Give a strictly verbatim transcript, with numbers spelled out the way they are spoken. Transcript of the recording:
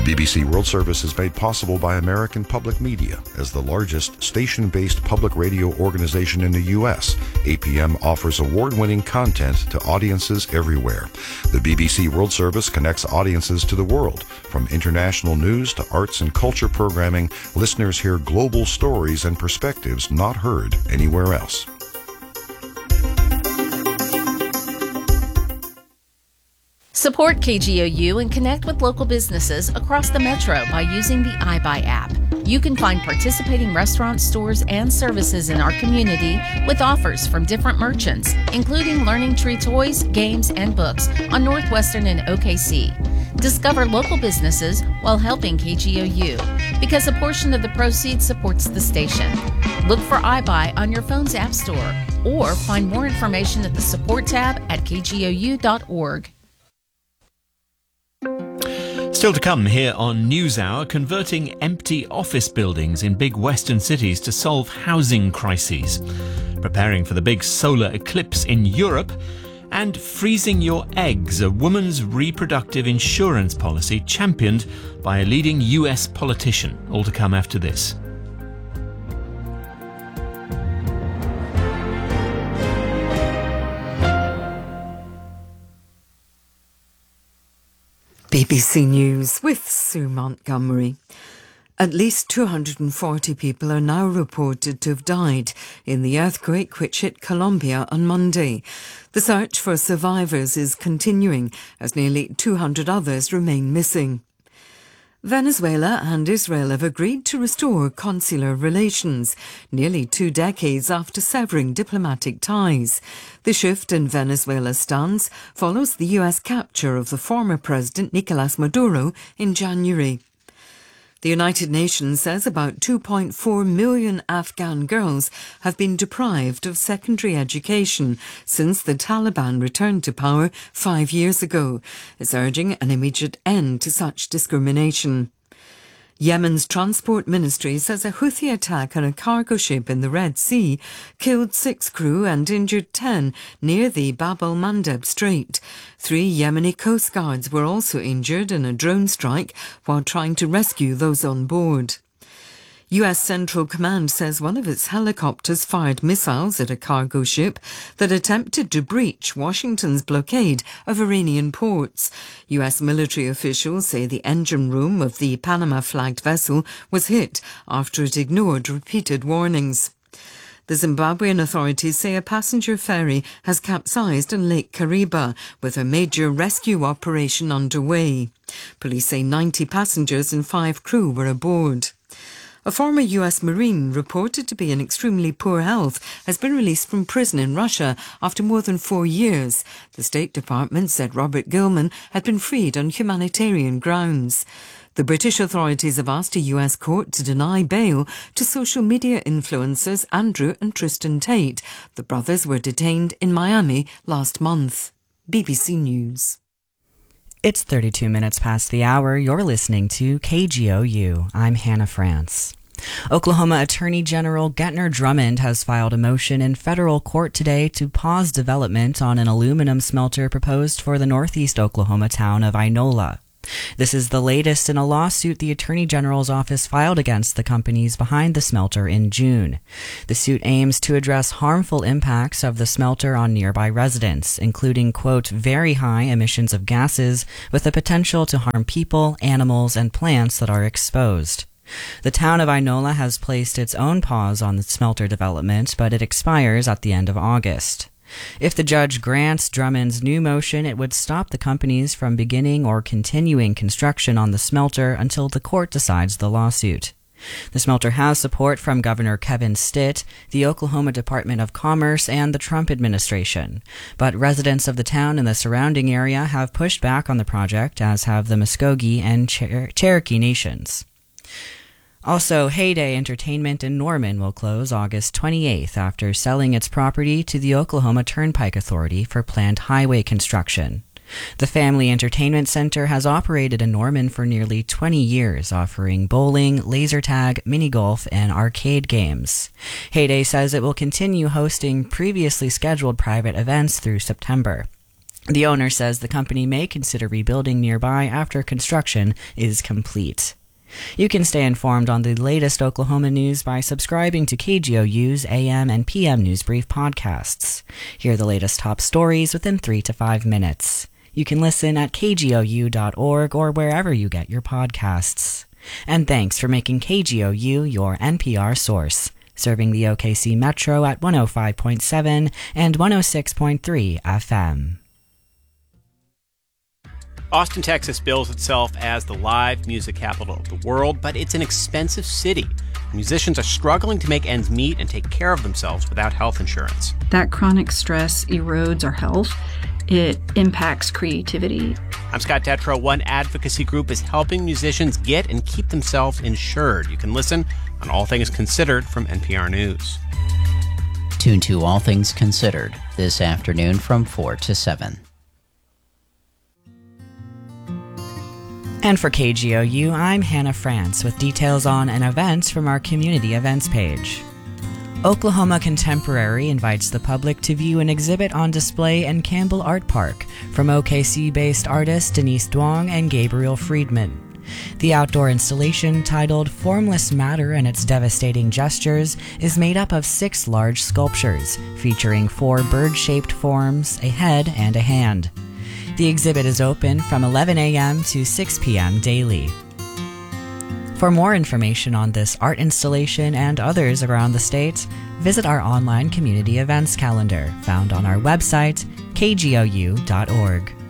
B B C World Service is made possible by American Public Media. As the largest station-based public radio organization in the U S, A P M offers award-winning content to audiences everywhere. The B B C World Service connects audiences to the world. From international news to arts and culture programming, listeners hear global stories and perspectives not heard anywhere else. Support K G O U and connect with local businesses across the metro by using the iBuy app. You can find participating restaurants, stores, and services in our community with offers from different merchants, including Learning Tree toys, games, and books on Northwestern and O K C. Discover local businesses while helping K G O U, because a portion of the proceeds supports the station. Look for iBuy on your phone's app store, or find more information at the support tab at k g o u dot org. Still to come here on NewsHour, converting empty office buildings in big western cities to solve housing crises, preparing for the big solar eclipse in Europe, and freezing your eggs, a woman's reproductive insurance policy championed by a leading U S politician. All to come after this. B B C News with Sue Montgomery. At least two hundred forty people are now reported to have died in the earthquake which hit Colombia on Monday. The search for survivors is continuing as nearly two hundred others remain missing. Venezuela and Israel have agreed to restore consular relations, nearly two decades after severing diplomatic ties. The shift in Venezuela's stance follows the U S capture of the former president Nicolás Maduro in January. The United Nations says about two point four million Afghan girls have been deprived of secondary education since the Taliban returned to power five years ago. It's urging an immediate end to such discrimination. Yemen's transport ministry says a Houthi attack on a cargo ship in the Red Sea killed six crew and injured ten near the Bab el-Mandeb Strait. Three Yemeni coast guards were also injured in a drone strike while trying to rescue those on board. U S Central Command says one of its helicopters fired missiles at a cargo ship that attempted to breach Washington's blockade of Iranian ports. U S military officials say the engine room of the Panama-flagged vessel was hit after it ignored repeated warnings. The Zimbabwean authorities say a passenger ferry has capsized in Lake Kariba, with a major rescue operation underway. Police say ninety passengers and five crew were aboard. A former U S Marine reported to be in extremely poor health has been released from prison in Russia after more than four years. The State Department said Robert Gilman had been freed on humanitarian grounds. The British authorities have asked a U S court to deny bail to social media influencers Andrew and Tristan Tate. The brothers were detained in Miami last month. B B C News. It's thirty-two minutes past the hour. You're listening to K G O U. I'm Hannah France. Oklahoma Attorney General Gentner Drummond has filed a motion in federal court today to pause development on an aluminum smelter proposed for the northeast Oklahoma town of Inola. This is the latest in a lawsuit the Attorney General's office filed against the companies behind the smelter in June. The suit aims to address harmful impacts of the smelter on nearby residents, including, quote, very high emissions of gases with the potential to harm people, animals, and plants that are exposed. The town of Inola has placed its own pause on the smelter development, but it expires at the end of August. If the judge grants Drummond's new motion, it would stop the companies from beginning or continuing construction on the smelter until the court decides the lawsuit. The smelter has support from Governor Kevin Stitt, the Oklahoma Department of Commerce, and the Trump administration. But residents of the town and the surrounding area have pushed back on the project, as have the Muskogee and Cher- Cherokee nations. Also, Heyday Entertainment in Norman will close August twenty-eighth after selling its property to the Oklahoma Turnpike Authority for planned highway construction. The Family Entertainment Center has operated in Norman for nearly twenty years, offering bowling, laser tag, mini golf, and arcade games. Heyday says it will continue hosting previously scheduled private events through September. The owner says the company may consider rebuilding nearby after construction is complete. You can stay informed on the latest Oklahoma news by subscribing to K G O U's A M and P M News Brief podcasts. Hear the latest top stories within three to five minutes. You can listen at k g o u dot org or wherever you get your podcasts. And thanks for making K G O U your N P R source, serving the O K C Metro at one oh five point seven and one oh six point three F M. Austin, Texas bills itself as the live music capital of the world, but it's an expensive city. Musicians are struggling to make ends meet and take care of themselves without health insurance. That chronic stress erodes our health. It impacts creativity. I'm Scott Detrow. One advocacy group is helping musicians get and keep themselves insured. You can listen on All Things Considered from N P R News. Tune to All Things Considered this afternoon from four to seven. And for K G O U, I'm Hannah France with details on an event from our community events page. Oklahoma Contemporary invites the public to view an exhibit on display in Campbell Art Park from O K C-based artists Denise Duong and Gabriel Friedman. The outdoor installation, titled Formless Matter and Its Devastating Gestures, is made up of six large sculptures, featuring four bird-shaped forms, a head, and a hand. The exhibit is open from eleven a.m. to six p.m. daily. For more information on this art installation and others around the state, visit our online community events calendar found on our website, k g o u dot org.